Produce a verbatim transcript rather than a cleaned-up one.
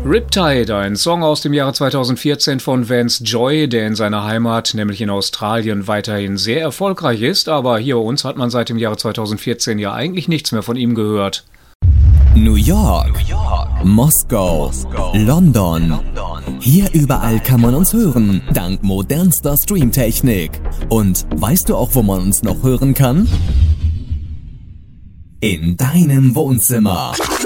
Riptide, ein Song aus dem Jahre zweitausendvierzehn von Vance Joy, der in seiner Heimat, nämlich in Australien, weiterhin sehr erfolgreich ist, aber hier bei uns hat man seit dem Jahre zweitausendvierzehn ja eigentlich nichts mehr von ihm gehört. New York, New York. Moskau, Moskau. London. London. Hier überall kann man uns hören, dank modernster Streamtechnik. Und weißt du auch, wo man uns noch hören kann? In deinem Wohnzimmer.